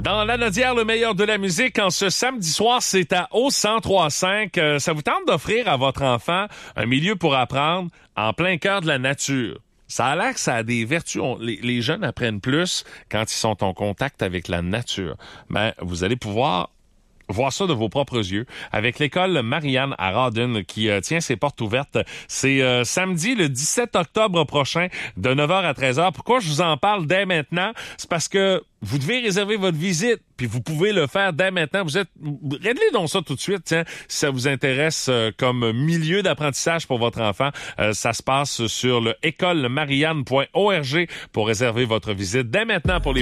Dans l'Anaudière, le meilleur de la musique, en ce samedi soir, c'est à Au 103.5. Ça vous tente d'offrir à votre enfant un milieu pour apprendre en plein cœur de la nature? Ça a l'air que ça a des vertus. Les jeunes apprennent plus quand ils sont en contact avec la nature. Ben, vous allez pouvoir voir ça de vos propres yeux avec l'école Marianne à Rawdon qui tient ses portes ouvertes. C'est samedi le 17 octobre prochain de 9h à 13h. Pourquoi je vous en parle dès maintenant? C'est parce que vous devez réserver votre visite, puis vous pouvez le faire dès maintenant. Réglez donc ça tout de suite, tiens, si ça vous intéresse comme milieu d'apprentissage pour votre enfant. Ça se passe sur le écolemarianne.org pour réserver votre visite dès maintenant pour les